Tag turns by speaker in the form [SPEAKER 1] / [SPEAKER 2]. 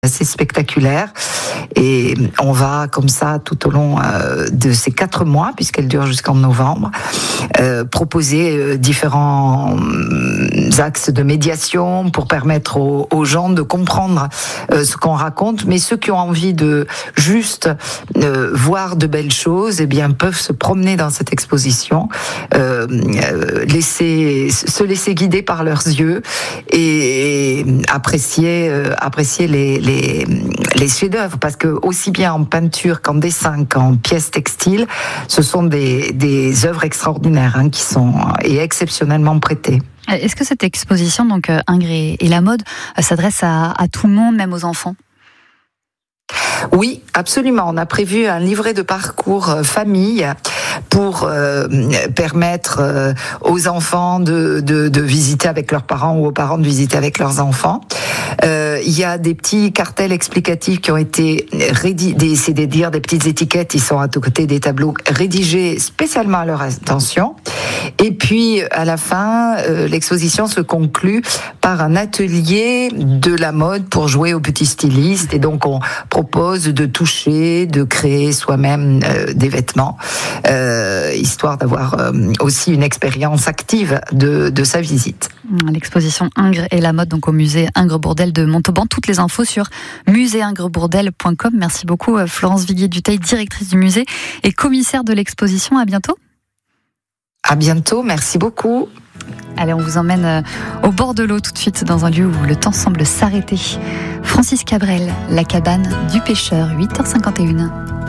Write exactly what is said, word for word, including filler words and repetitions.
[SPEAKER 1] assez spectaculaire et on va comme ça tout au long euh, de ces quatre mois, puisqu'elle dure jusqu'en novembre, euh, proposer euh, différents axes de médiation pour permettre aux, aux gens de comprendre euh, ce qu'on raconte, mais ceux qui ont envie de juste euh, voir de belles choses, eh bien peuvent se promener dans cette exposition, euh, euh, laisser, se laisser guider par leurs yeux et, et apprécier, euh, apprécier les, les Les, les chefs-d'œuvre, parce que aussi bien en peinture qu'en dessin qu'en pièces textiles, ce sont des, des œuvres extraordinaires hein, qui sont et exceptionnellement prêtées.
[SPEAKER 2] Est-ce que cette exposition, donc Ingres et, et la mode, s'adresse à, à tout le monde, même aux enfants ?
[SPEAKER 1] Oui, absolument. On a prévu un livret de parcours famille pour euh, permettre euh, aux enfants de, de, de visiter avec leurs parents ou aux parents de visiter avec leurs enfants. Euh, il y a des petits cartels explicatifs qui ont été rédigés, c'est-à-dire des petites étiquettes, ils sont à côté des tableaux rédigés spécialement à leur intention. Et puis, à la fin, euh, l'exposition se conclut par un atelier de la mode pour jouer aux petits stylistes. Et donc, on propose de toucher, de créer soi-même euh, des vêtements, euh, histoire d'avoir euh, aussi une expérience active de, de sa visite.
[SPEAKER 2] L'exposition Ingres et la mode, donc au musée Ingres-Bourdelle de Montauban. Toutes les infos sur musée ingres bourdelle point com. Merci beaucoup, Florence Viguier-Dutheil, directrice du musée et commissaire de l'exposition. À bientôt.
[SPEAKER 1] À bientôt, merci beaucoup.
[SPEAKER 2] Allez, on vous emmène au bord de l'eau tout de suite, dans un lieu où le temps semble s'arrêter. Francis Cabrel, La cabane du pêcheur, huit heures cinquante et une.